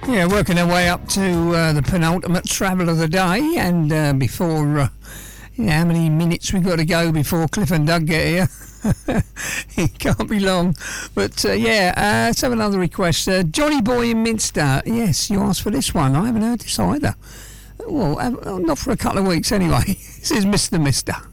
Yeah, working our way up to the penultimate travel of the day, and before, how many minutes we've got to go before Cliff and Doug get here? It can't be long. But let's have another request. Johnny Boy in Minster. Yes, you asked for this one. I haven't heard this either. Well, not for a couple of weeks anyway. This is Mr. Mister.